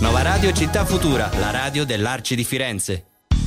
Nuova Radio Città Futura, la radio dell'Arci di Firenze.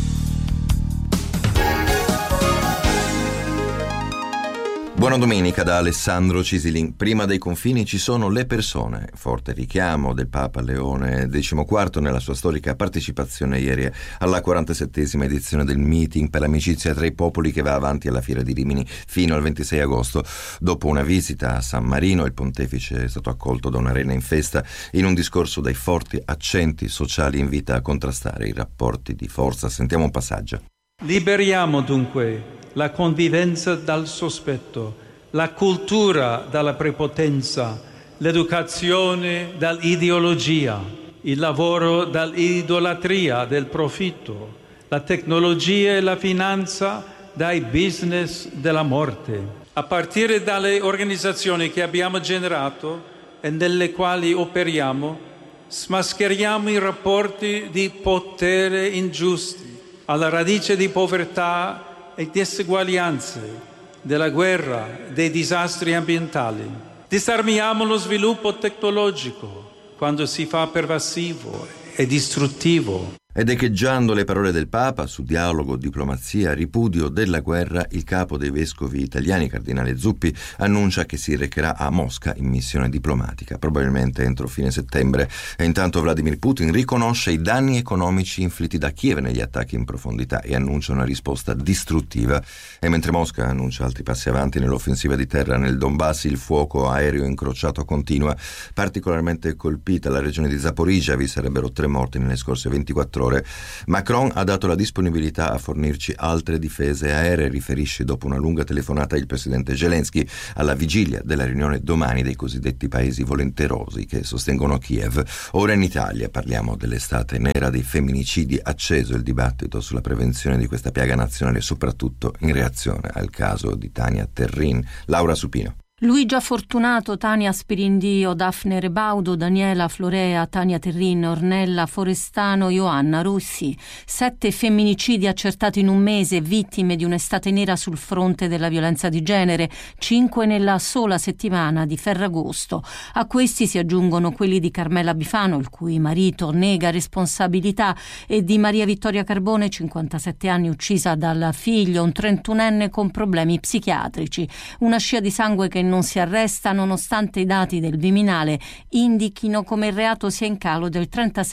Buona domenica da Alessandro Cisilin. Prima dei confini ci sono le persone. Forte richiamo del Papa Leone XIV nella sua storica partecipazione ieri alla 47esima edizione del meeting per l'amicizia tra i popoli che va avanti alla Fiera di Rimini fino al 26 agosto. Dopo una visita a San Marino, il pontefice è stato accolto da un'arena in festa. In un discorso dai forti accenti sociali invita a contrastare i rapporti di forza. Sentiamo un passaggio. Liberiamo dunque la convivenza dal sospetto, la cultura dalla prepotenza, l'educazione dall'ideologia, il lavoro dall'idolatria del profitto, la tecnologia e la finanza dai business della morte. A partire dalle organizzazioni che abbiamo generato e nelle quali operiamo, smascheriamo i rapporti di potere ingiusti, alla radice di povertà e diseguaglianze, della guerra, dei disastri ambientali. Disarmiamo lo sviluppo tecnologico quando si fa pervasivo e distruttivo. Ed echeggiando le parole del Papa su dialogo, diplomazia, ripudio della guerra, il capo dei vescovi italiani, cardinale Zuppi, annuncia che si recherà a Mosca in missione diplomatica, probabilmente entro fine settembre. E intanto Vladimir Putin riconosce i danni economici inflitti da Kiev negli attacchi in profondità e annuncia una risposta distruttiva. E mentre Mosca annuncia altri passi avanti nell'offensiva di terra nel Donbass, il fuoco aereo incrociato continua. Particolarmente colpita la regione di Zaporizhzhia, vi sarebbero 3 morti nelle scorse 24 ore. Macron ha dato la disponibilità a fornirci altre difese aeree, riferisce dopo una lunga telefonata il presidente Zelensky alla vigilia della riunione domani dei cosiddetti paesi volenterosi che sostengono Kiev. Ora in Italia parliamo dell'estate nera dei femminicidi, acceso il dibattito sulla prevenzione di questa piaga nazionale, soprattutto in reazione al caso di Tania Terrin. Laura Supino. Luigia Fortunato, Tania Spirindio, Daphne Rebaudo, Daniela Florea, Tania Terrin, Ornella Forestano, Ioanna Russi. 7 femminicidi accertati in un mese, vittime di un'estate nera sul fronte della violenza di genere, 5 nella sola settimana di Ferragosto. A questi si aggiungono quelli di Carmela Bifano, il cui marito nega responsabilità, e di Maria Vittoria Carbone, 57 anni, uccisa dal figlio, un 31enne con problemi psichiatrici. Una scia di sangue che non si arresta nonostante i dati del Viminale indichino come il reato sia in calo del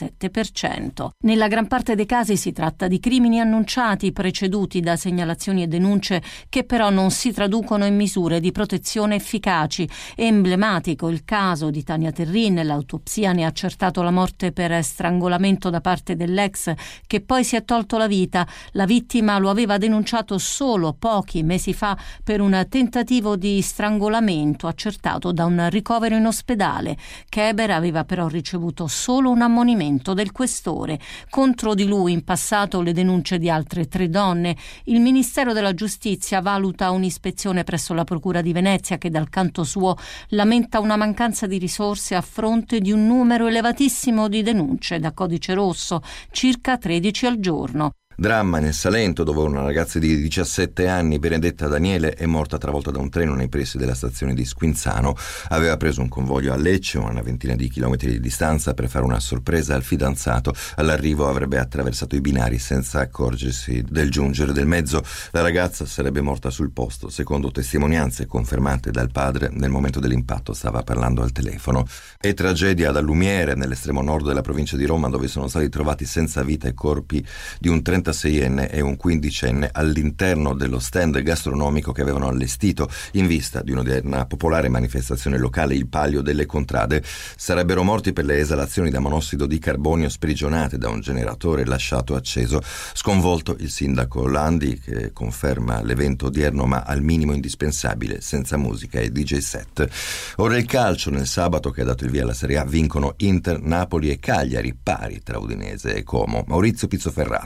37%. Nella gran parte dei casi si tratta di crimini annunciati preceduti da segnalazioni e denunce che però non si traducono in misure di protezione efficaci. È emblematico il caso di Tania Terrin. L'autopsia ne ha accertato la morte per strangolamento da parte dell'ex, che poi si è tolto la vita. La vittima lo aveva denunciato solo pochi mesi fa per un tentativo di strangolamento accertato da un ricovero in ospedale. Keber aveva però ricevuto solo un ammonimento del questore. Contro di lui in passato le denunce di altre 3 donne. Il Ministero della Giustizia valuta un'ispezione presso la Procura di Venezia, che dal canto suo lamenta una mancanza di risorse a fronte di un numero elevatissimo di denunce da codice rosso, circa 13 al giorno. Dramma nel Salento, dove una ragazza di 17 anni, Benedetta Daniele, è morta travolta da un treno nei pressi della stazione di Squinzano. Aveva preso un convoglio a Lecce, a una ventina di chilometri di distanza, per fare una sorpresa al fidanzato. All'arrivo avrebbe attraversato i binari senza accorgersi del giungere del mezzo. La ragazza sarebbe morta sul posto. Secondo testimonianze confermate dal padre, nel momento dell'impatto stava parlando al telefono. E tragedia ad Allumiere, nell'estremo nord della provincia di Roma, dove sono stati trovati senza vita i corpi di un 36enne e un 15enne all'interno dello stand gastronomico che avevano allestito in vista di un'odierna popolare manifestazione locale, il Palio delle Contrade. Sarebbero morti per le esalazioni da monossido di carbonio sprigionate da un generatore lasciato acceso. Sconvolto il sindaco Landi, che conferma l'evento odierno ma al minimo indispensabile, senza musica e DJ set. Ora il calcio. Nel sabato, che ha dato il via alla Serie A, vincono Inter, Napoli e Cagliari, pari tra Udinese e Como. Maurizio Pizzoferrato. Nel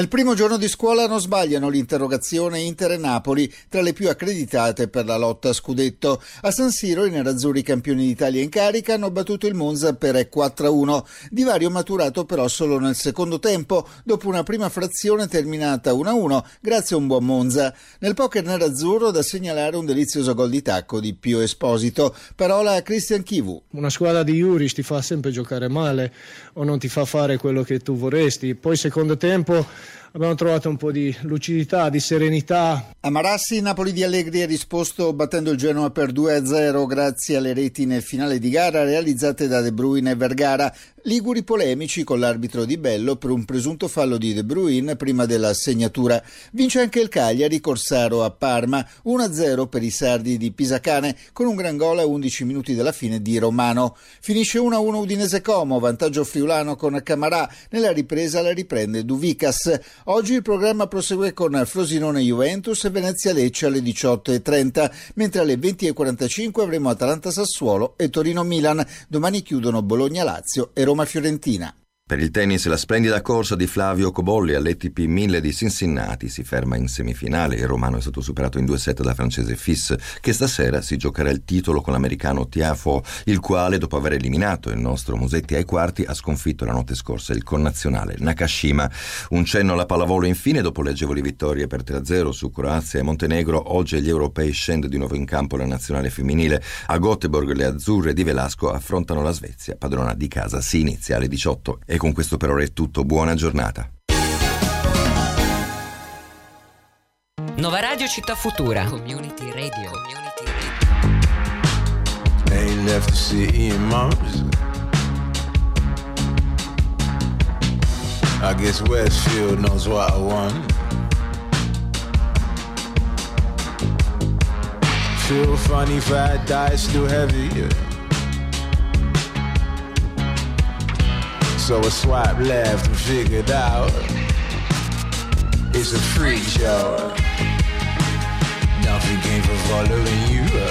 Nel primo giorno di scuola non sbagliano l'interrogazione Inter e Napoli, tra le più accreditate per la lotta a scudetto. A San Siro i nerazzurri campioni d'Italia in carica hanno battuto il Monza per 4-1, divario maturato però solo nel secondo tempo, dopo una prima frazione terminata 1-1 grazie a un buon Monza. Nel poker nerazzurro da segnalare un delizioso gol di tacco di Pio Esposito. Parola a Christian Chivu. Una squadra di Juric ti fa sempre giocare male o non ti fa fare quello che tu vorresti. Poi secondo tempo abbiamo trovato un po' di lucidità, di serenità. A Marassi, Napoli di Allegri ha risposto battendo il Genoa per 2-0 grazie alle reti nel finale di gara realizzate da De Bruyne e Vergara. Liguri polemici con l'arbitro Di Bello per un presunto fallo di De Bruyne prima della segnatura. Vince anche il Cagliari, Corsaro a Parma, 1-0 per i sardi di Pisacane con un gran gol a 11 minuti dalla fine di Romano. Finisce 1-1 Udinese Como, vantaggio friulano con Camarà. Nella ripresa la riprende Duvicas. Oggi il programma prosegue con Frosinone Juventus e Venezia Lecce alle 18:30, mentre alle 20:45 avremo Atalanta Sassuolo e Torino Milan. Domani chiudono Bologna Lazio e Roma Fiorentina. Per il tennis la splendida corsa di Flavio Cobolli all'ATP 1000 di Cincinnati si ferma in semifinale. Il romano è stato superato in 2 set da francese Fils, che stasera si giocherà il titolo con l'americano Tiafoe, il quale dopo aver eliminato il nostro Musetti ai quarti ha sconfitto la notte scorsa il connazionale Nakashima. Un cenno alla pallavolo infine. Dopo le agevoli vittorie per 3-0 su Croazia e Montenegro, oggi agli europei scende di nuovo in campo la nazionale femminile. A Göteborg le azzurre di Velasco affrontano la Svezia, padrona di casa. Si inizia alle 18. E con questo per ora è tutto, buona giornata. Nova Radio Città Futura. Community Radio. Ain't left to see Ian Morris. I guess Westfield knows what I want. Feel funny, fat diet still heavy. So I swipe left and figured out it's a freak show. Nothing came for following you.